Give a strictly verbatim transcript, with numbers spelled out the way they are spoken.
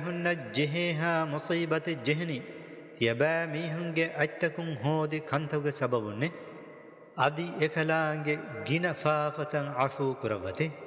ميهن جهها مصيبة جهني يبا ميهنගේ අත්තකුන් හෝදි කන්තවගේ සබවුන්නේ අදි එකලාගේ ගින ෆාෆතන් අෆූ කරවතේ